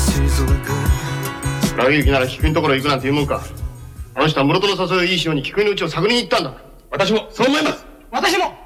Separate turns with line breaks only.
ラギユキなら菊井のところ行くなんて言うもんか。あの人は室戸の誘いをいいしように菊井のうちを探りに行ったんだ。私もそう思います。
私も